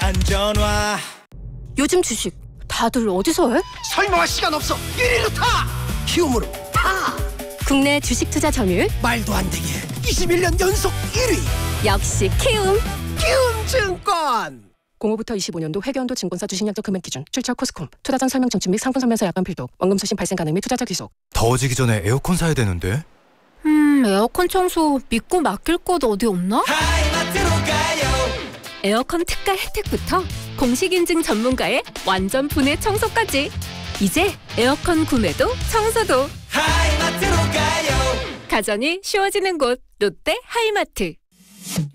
안전화. 요즘 주식 다들 어디서 해? 설명할 시간 없어. 1위로 타. 키움으로 타. 국내 주식 투자 점유율 말도 안 되게 21년 연속 1위. 역시 키움. 키움증권. 05부터 25년도 회계연도 증권사 주식약정 금액 기준 출처 코스콤 투자 전 설명 청취 및 상품 설명서 약관 필독 원금 소신 발생 가능 및 투자자 귀속. 더워지기 전에 에어컨 사야 되는데. 에어컨 청소 믿고 맡길 곳 어디 없나? 하이마트로 가요. 에어컨 특가 혜택부터 공식 인증 전문가의 완전 분해 청소까지. 이제 에어컨 구매도 청소도 하이마트로 가요. 가전이 쉬워지는 곳 롯데 하이마트.